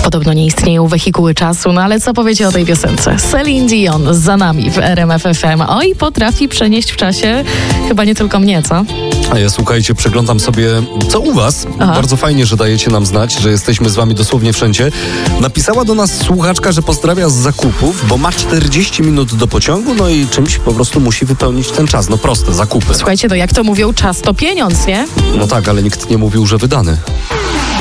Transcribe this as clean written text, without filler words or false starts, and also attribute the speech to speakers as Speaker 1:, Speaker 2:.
Speaker 1: Podobno nie istnieją wehikuły czasu, no ale co powiecie o tej piosence? Celine Dion za nami w RMF FM. Oj, potrafi przenieść w czasie chyba nie tylko mnie, co?
Speaker 2: A ja, słuchajcie, przeglądam sobie, co u was.
Speaker 1: Aha.
Speaker 2: Bardzo fajnie, że dajecie nam znać, że jesteśmy z wami dosłownie wszędzie. Napisała do nas słuchaczka, że pozdrawia z zakupów, bo ma 40 minut do pociągu, no i czymś po prostu musi wypełnić ten czas. No proste, zakupy.
Speaker 1: Słuchajcie, to jak to mówią, czas to pieniądz, nie?
Speaker 2: No tak, ale nikt nie mówił, że wydany.